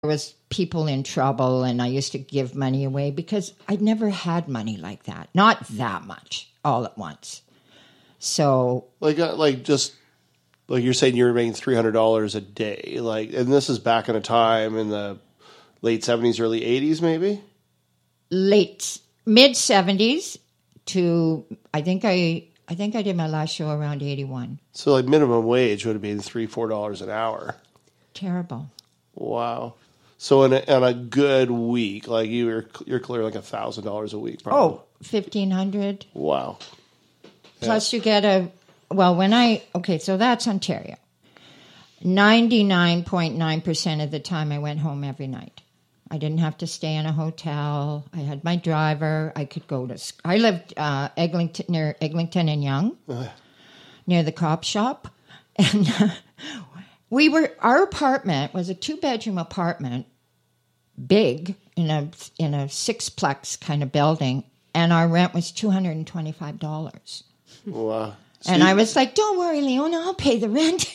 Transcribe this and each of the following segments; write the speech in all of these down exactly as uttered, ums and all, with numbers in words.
was people in trouble, and I used to give money away because I'd never had money like that. Not that much all at once. So like uh, like just like you're saying, you were making three hundred dollars a day. Like, and this is back in a time in the late seventies, early eighties, maybe late mid seventies to I think I I think I did my last show around eighty-one. So like minimum wage would have been three four dollars an hour. Terrible. Wow. So in a, in a good week, like you were, you're clear like a thousand dollars a week. Probably. Oh, fifteen hundred. Wow. Plus, yeah. You get a well. When I okay, so that's Ontario. Ninety nine point nine percent of the time, I went home every night. I didn't have to stay in a hotel. I had my driver. I could go to. I lived uh, Eglinton near Eglinton and Yonge, uh. near the cop shop, and uh, we were. Our apartment was a two bedroom apartment. Big in a in a sixplex kind of building, and our rent was two hundred and twenty five dollars. Wow! So and you, I was like, "Don't worry, Leona, I'll pay the rent."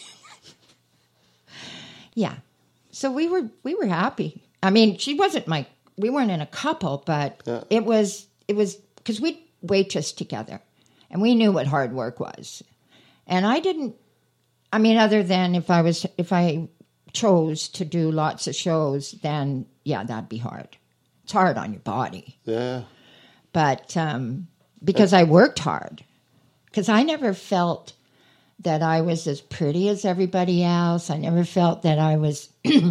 Yeah, so we were we were happy. I mean, she wasn't my we weren't in a couple, but yeah. it was it was because we waitress together, and we knew what hard work was. And I didn't. I mean, other than if I was if I chose to do lots of shows, then. Yeah, that'd be hard. It's hard on your body. Yeah. But um, because I worked hard. Because I never felt that I was as pretty as everybody else. I never felt that I was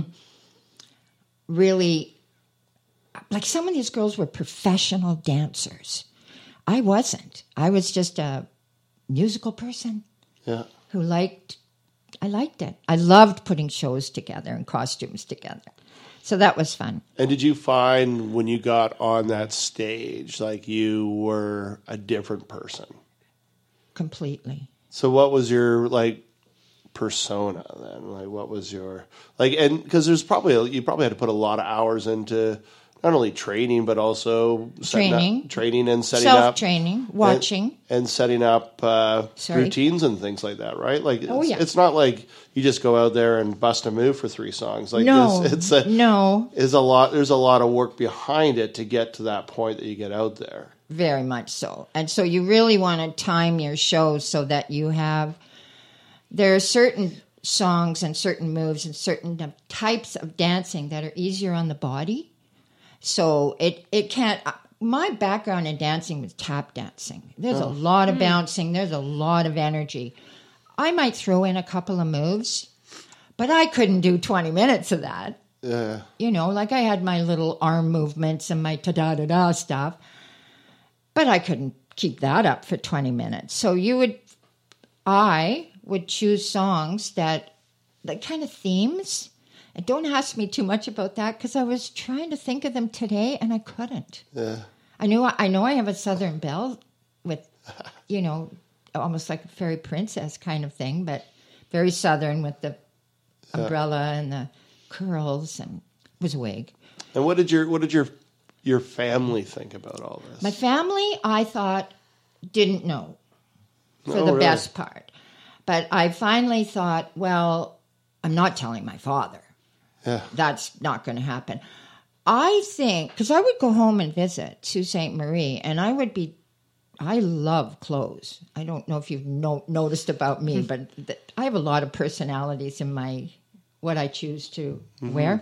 really... Like some of these girls were professional dancers. I wasn't. I was just a musical person. Yeah. Who liked... I liked it. I loved putting shows together and costumes together. So that was fun. And did you find when you got on that stage, like you were a different person? Completely. So what was your, like, persona then? Like, what was your, like, and because there's probably, you probably had to put a lot of hours into not only training, but also training, up, training and setting Self-training, up. Self-training, watching. And, and setting up uh, routines and things like that, right? Like, oh, it's, yeah. it's not like you just go out there and bust a move for three songs. Like no, this, it's a, no. Is a lot, there's a lot of work behind it to get to that point that you get out there. Very much so. And so you really want to time your shows so that you have, there are certain songs and certain moves and certain types of dancing that are easier on the body. So it, it can't, my background in dancing was tap dancing. There's oh. a lot of bouncing. There's a lot of energy. I might throw in a couple of moves, but I couldn't do twenty minutes of that. Yeah. You know, like I had my little arm movements and my ta-da-da-da stuff, but I couldn't keep that up for twenty minutes. So you would, I would choose songs that, that kind of themes. And don't ask me too much about that because I was trying to think of them today and I couldn't. Yeah. I knew I know I have a Southern belle with, you know, almost like a fairy princess kind of thing, but very Southern with the umbrella yeah. and the curls, and it was a wig. And what did your what did your your family think about all this? My family, I thought, didn't know for oh, the really? best part. But I finally thought, well, I'm not telling my father. Yeah. That's not going to happen. I think, because I would go home and visit Sault Ste. Marie, and I would be, I love clothes. I don't know if you've no, noticed about me, but th- I have a lot of personalities in my, what I choose to mm-hmm. wear.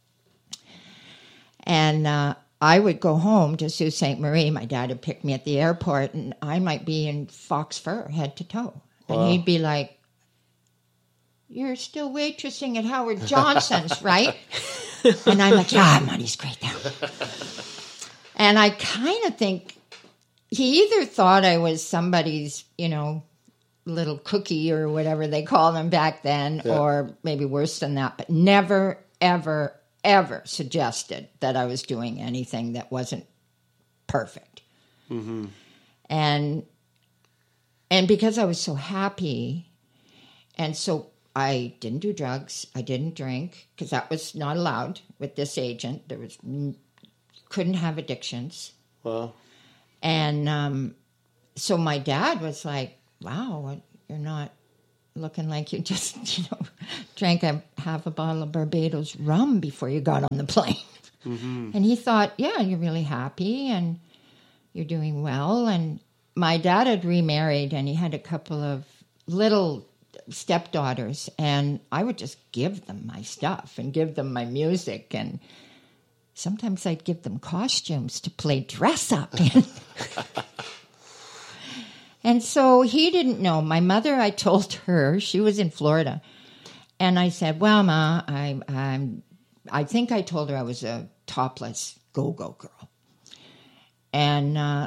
And uh, I would go home to Sault Ste. Marie. My dad would pick me at the airport, and I might be in fox fur, head to toe. And wow. he'd be like, "You're still waitressing at Howard Johnson's, right?" And I'm like, "Yeah, money's great now." And I kind of think he either thought I was somebody's, you know, little cookie or whatever they called them back then, yeah. or maybe worse than that, but never, ever, ever suggested that I was doing anything that wasn't perfect. Mm-hmm. And and because I was so happy, and so I didn't do drugs, I didn't drink, because that was not allowed with this agent. There was couldn't have addictions. Wow. And um, so my dad was like, "Wow, you're not looking like you just, you know, drank a half a bottle of Barbados rum before you got on the plane. Mm-hmm. And he thought, yeah, you're really happy and you're doing well. And my dad had remarried and he had a couple of little stepdaughters, and I would just give them my stuff and give them my music, and sometimes I'd give them costumes to play dress up in. And so he didn't know. My mother, I told her, she was in Florida, and I said, well, Ma, I, I'm, I think I told her I was a topless go-go girl. And uh,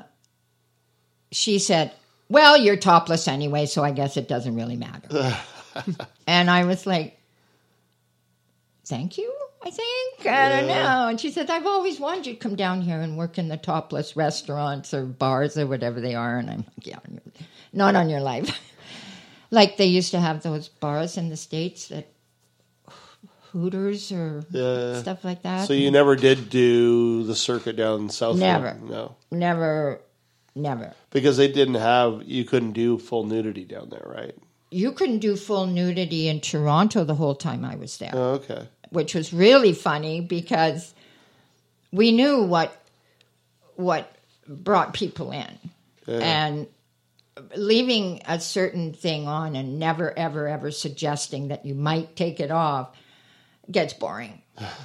she said, well, you're topless anyway, so I guess it doesn't really matter. And I was like, thank you, I think. I yeah. don't know. And she said, I've always wanted you to come down here and work in the topless restaurants or bars or whatever they are. And I'm like, yeah, not on your life. Like they used to have those bars in the States that Hooters or yeah. stuff like that. So you never did do the circuit down South? Never. No. Never. Never. Because they didn't have, you couldn't do full nudity down there, right? You couldn't do full nudity in Toronto the whole time I was there. Oh, okay. Which was really funny because we knew what what brought people in. Yeah. And leaving a certain thing on and never, ever, ever suggesting that you might take it off gets boring.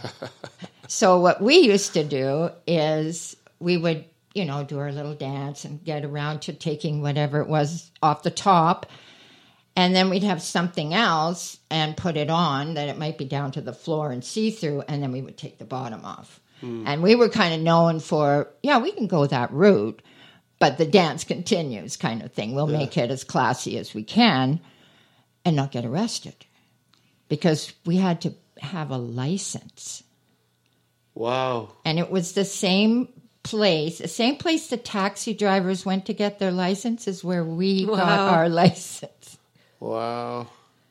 So what we used to do is we would, you know, do our little dance and get around to taking whatever it was off the top. And then we'd have something else and put it on that it might be down to the floor and see-through, and then we would take the bottom off. Mm. And we were kind of known for, yeah, we can go that route, but the dance continues kind of thing. We'll yeah. make it as classy as we can and not get arrested because we had to have a license. Wow. And it was the same place, the same place the taxi drivers went to get their license is where we wow. got our license. Wow.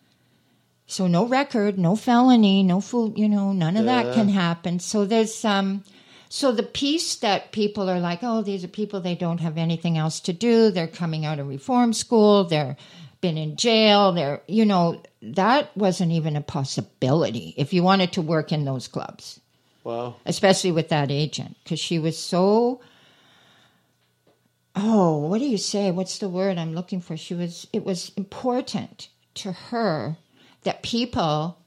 So no record, no felony, no fool, you know, none of yeah. that can happen. So there's um, so the piece that people are like, oh, these are people, they don't have anything else to do. They're coming out of reform school. They're been in jail. They're, you know, that wasn't even a possibility if you wanted to work in those clubs. Wow. Especially with that agent, because she was so, oh, what do you say? What's the word I'm looking for? She was, it was important to her that people,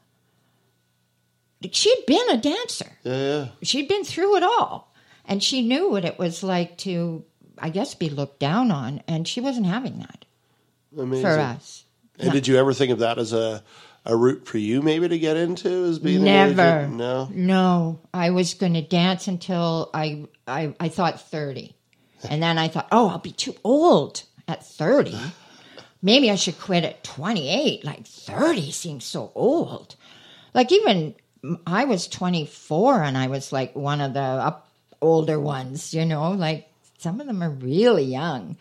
she'd been a dancer. Yeah, yeah. She'd been through it all. And she knew what it was like to, I guess, be looked down on. And she wasn't having that. Amazing. For us. And no. did you ever think of that as a, a route for you maybe to get into as being Never. an agent? No? No. I was going to dance until I, I, I thought thirty. And then I thought, oh, I'll be too old at thirty. Maybe I should quit at twenty-eight. Like thirty seems so old. Like even I was twenty-four and I was like one of the up older ones, you know, like some of them are really young.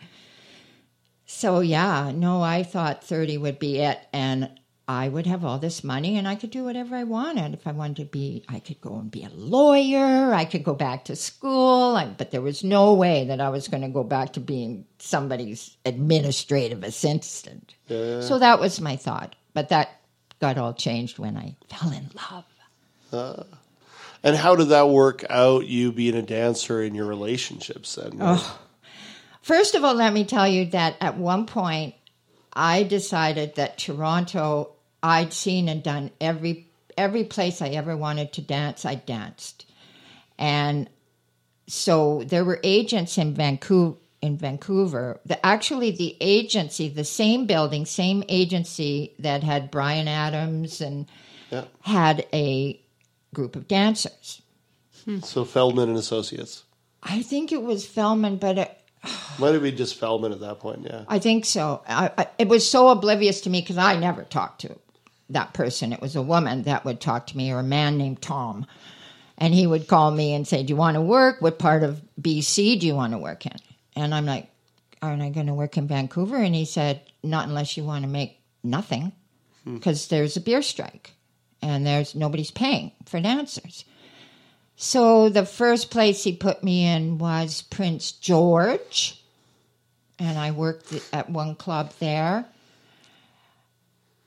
So yeah, no, I thought thirty would be it. And I would have all this money and I could do whatever I wanted. If I wanted to be, I could go and be a lawyer. I could go back to school. I, but there was no way that I was going to go back to being somebody's administrative assistant. Yeah. So that was my thought. But that got all changed when I fell in love. Uh, and how did that work out, you being a dancer in your relationships then? Oh. First of all, let me tell you that at one point, I decided that Toronto, I'd seen and done every every place I ever wanted to dance, I danced. And so there were agents in Vancouver, in Vancouver. The, actually, the agency, the same building, same agency that had Bryan Adams and yeah. had a group of dancers. So Feldman and Associates. I think it was Feldman, but... It, might have been just Feldman at that point, yeah. I think so. I, I, it was so oblivious to me because I never talked to that person. It was a woman that would talk to me or a man named Tom. And he would call me and say, do you want to work? What part of B C do you want to work in? And I'm like, aren't I going to work in Vancouver? And he said, not unless you want to make nothing because hmm. there's a beer strike and there's nobody's paying for dancers. So the first place he put me in was Prince George, and I worked at one club there.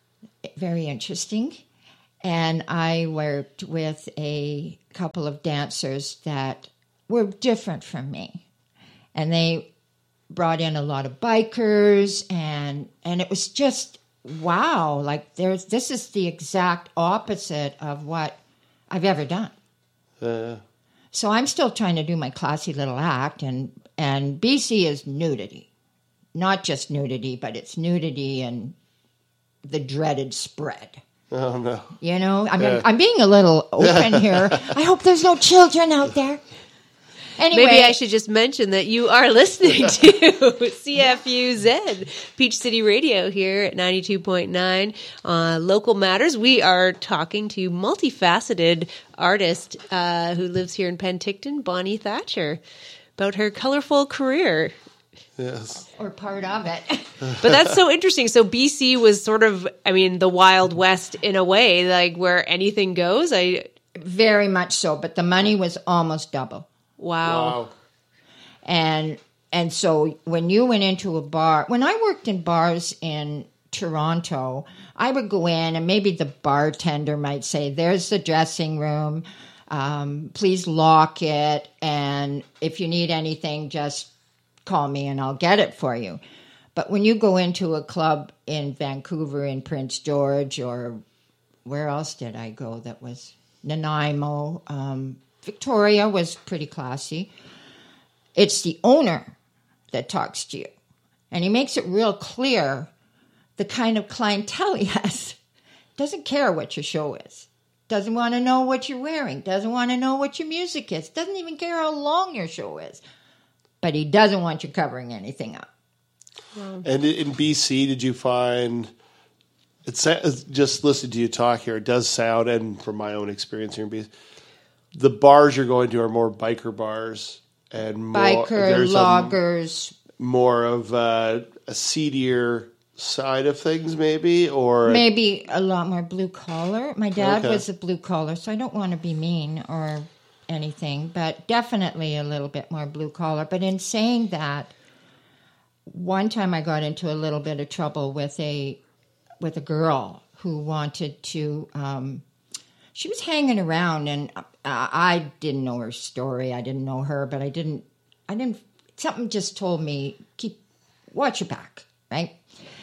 very interesting. And I worked with a couple of dancers that were different from me. And they brought in a lot of bikers, and and it was just, wow, like there's this is the exact opposite of what I've ever done. Uh, So I'm still trying to do my classy little act, and, and B C is nudity. Not just nudity, but it's nudity and the dreaded spread. oh, no. You know, I mean, Yeah. I'm being a little open here. I hope there's no children out there. Anyway, Maybe I should just mention that you are listening to C F U Z, Peach City Radio here at ninety-two point nine. Uh, Local Matters. We are talking to multifaceted artist uh, who lives here in Penticton, Bonnie Thatcher, about her colorful career. Yes. or part of it. But that's so interesting. So B C was sort of, I mean, the Wild West in a way, like where anything goes. I Very much so, but the money was almost double. wow. Wow. And and so when you went into a bar, when I worked in bars in Toronto, I would go in and maybe the bartender might say, there's the dressing room, um, please lock it, and if you need anything, just call me and I'll get it for you. But when you go into a club in Vancouver, in Prince George, or where else did I go that was Nanaimo, um, Victoria was pretty classy. It's the owner that talks to you. And he makes it real clear the kind of clientele he has. Doesn't care what your show is. Doesn't want to know what you're wearing. Doesn't want to know what your music is. Doesn't even care how long your show is. But he doesn't want you covering anything up. And in B C, did you find, it sa- just listening to you talk here, it does sound, and from my own experience here in B C, the bars you're going to are more biker bars and more, Biker, there's a- loggers. more of a, a seedier side of things, maybe, or Maybe a lot more blue collar. My dad Okay. was a blue collar, so I don't want to be mean or anything, but definitely a little bit more blue collar. But in saying that, one time I got into a little bit of trouble with a with a girl who wanted to. Um, she was hanging around, and uh, I didn't know her story. I didn't know her, but I didn't. I didn't. Something just told me keep watch your back, right?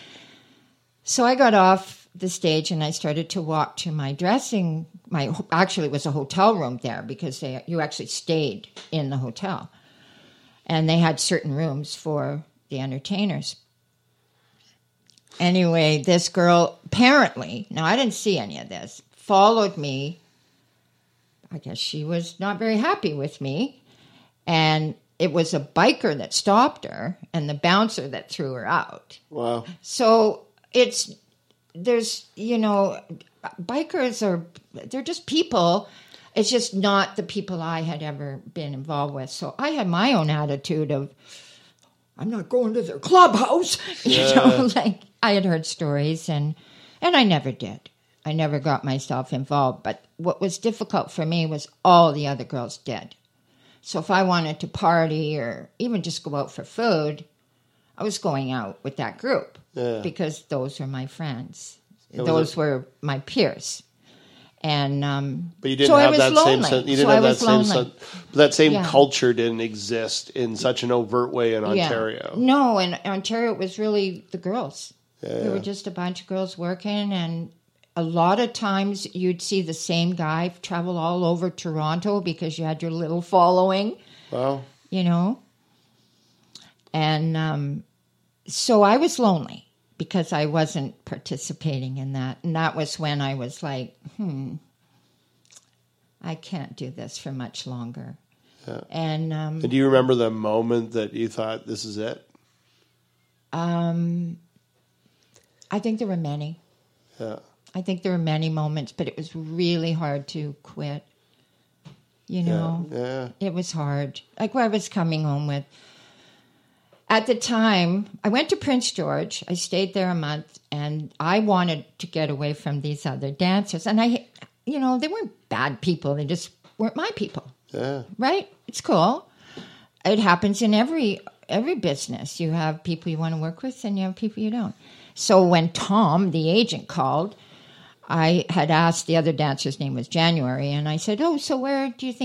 So I got off the stage and I started to walk to my dressing. My actually it was a hotel room there because they you actually stayed in the hotel, and they had certain rooms for the entertainers. Anyway, this girl apparently, now I didn't see any of this, followed me. I guess she was not very happy with me, and it was a biker that stopped her and the bouncer that threw her out. wow. So it's, there's, you know, bikers are, they're just people. It's just not the people I had ever been involved with. So I had my own attitude of, I'm not going to their clubhouse. You Yeah. know, like I had heard stories and, and I never did. I never got myself involved. But what was difficult for me was all the other girls did. So if I wanted to party or even just go out for food, I was going out with that group Yeah. because those were my friends. was Those a- were my peers. And um, But you didn't so I have was that lonely. same sen- you so didn't I have that was same lonely. sen- but that same Yeah. culture didn't exist in such an overt way in Yeah. Ontario. No, in Ontario it was really the girls. Yeah. There were just a bunch of girls working, and a lot of times you'd see the same guy travel all over Toronto because you had your little following, Wow. you know. And um, so I was lonely because I wasn't participating in that. And that was when I was like, hmm, I can't do this for much longer. Yeah. And um, And do you remember the moment that you thought, this is it? um, I think there were many. Yeah. I think there were many moments, but it was really hard to quit. You know, Yeah. it was hard. Like where I was coming home with. At the time, I went to Prince George. I stayed there a month, and I wanted to get away from these other dancers. And I, you know, they weren't bad people. They just weren't my people, Yeah. right? It's cool. It happens in every every business. You have people you want to work with, and you have people you don't. So when Tom, the agent, called, I had asked the other dancer's name was January, and I said, "Oh, so where do you think